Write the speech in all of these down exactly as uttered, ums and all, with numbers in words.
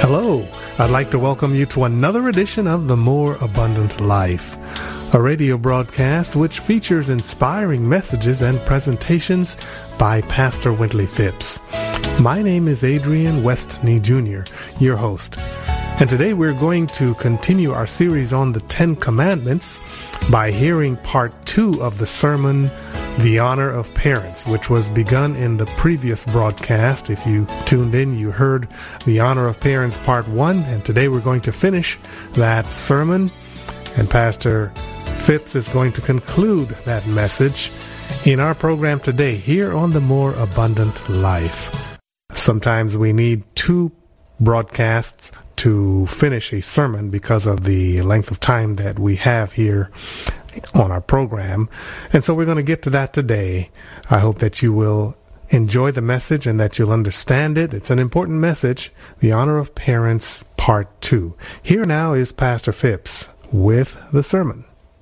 Hello, I'd like to welcome you to another edition of The More Abundant Life, a radio broadcast which features inspiring messages and presentations by Pastor Wintley Phipps. My name is Adrian Westney Junior, your host. And today we're going to continue our series on the Ten Commandments by hearing part two of the sermon, The Honor of Parents, which was begun in the previous broadcast. If you tuned in, you heard The Honor of Parents part one, and today we're going to finish that sermon, and Pastor Phipps is going to conclude that message in our program today here on The More Abundant Life. Sometimes we need two broadcasts to finish a sermon because of the length of time that we have here on our program. And so we're going to get to that today. I hope that you will enjoy the message and that you'll understand it. It's an important message, The Honor of Parents, Part two. Here now is Pastor Phipps with the sermon.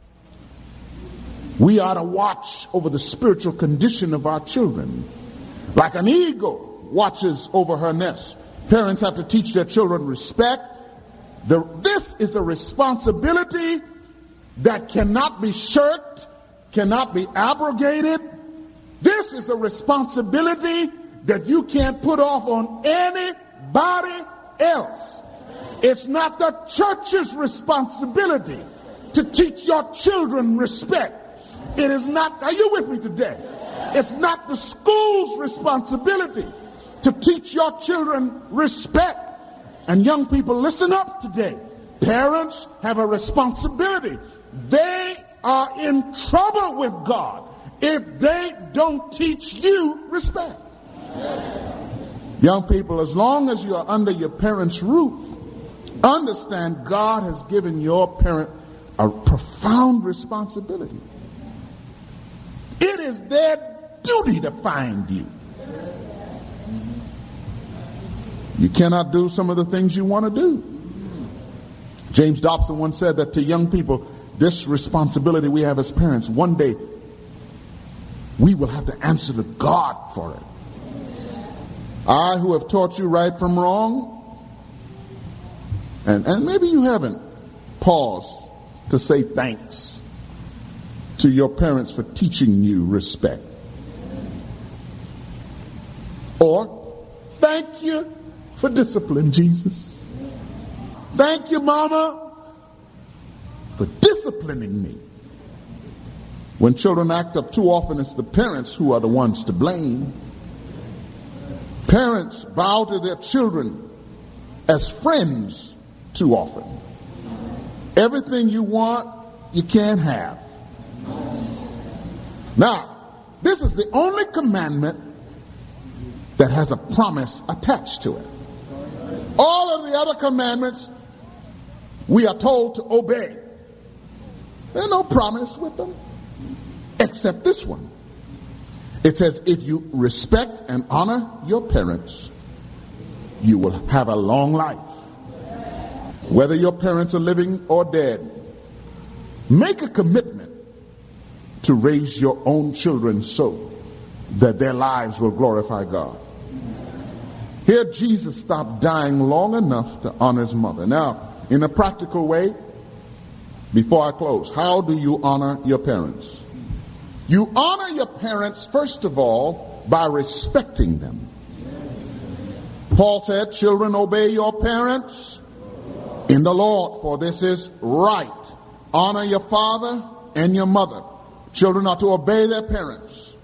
We ought to watch over the spiritual condition of our children, like an eagle watches over her nest. Parents have to teach their children respect. The, this is a responsibility that cannot be shirked, cannot be abrogated. This is a responsibility that you can't put off on anybody else. It's not the church's responsibility to teach your children respect. It is not, are you with me today? It's not the school's responsibility to teach your children respect. And young people, listen up today. Parents have a responsibility. They are in trouble with God if they don't teach you respect. Young people, as long as you are under your parents' roof, understand God has given your parent a profound responsibility. It is their duty to find you. You cannot do some of the things you want to do. James Dobson once said that to young people, this responsibility we have as parents, one day we will have to answer to God for it. I, who have taught you right from wrong, and, and maybe you haven't paused to say thanks to your parents for teaching you respect. Or, thank you for discipline, Jesus. Thank you, Mama, for disciplining me. When children act up too often, it's the parents who are the ones to blame. Parents bow to their children as friends too often. Everything you want, you can't have. Now, this is the only commandment that has a promise attached to it. All of the other commandments we are told to obey. There's no promise with them except this one. It says, if you respect and honor your parents, you will have a long life. Whether your parents are living or dead, make a commitment to raise your own children so that their lives will glorify God. Here Jesus stopped dying long enough to honor his mother. Now, in a practical way, before I close, how do you honor your parents? You honor your parents, first of all, by respecting them. Paul said, children, obey your parents in the Lord, for this is right. Honor your father and your mother. Children are to obey their parents.